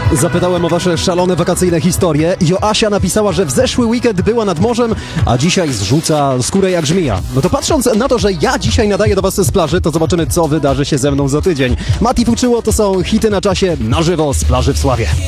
Zapytałem o wasze szalone wakacyjne historie. Joasia napisała, że w zeszły weekend była nad morzem, a dzisiaj zrzuca skórę jak żmija. No to patrząc na to, że ja dzisiaj nadaję do was z plaży, to zobaczymy, co wydarzy się ze mną za tydzień. Mati Fuczyło to są hity na czasie na żywo z plaży w Sławie.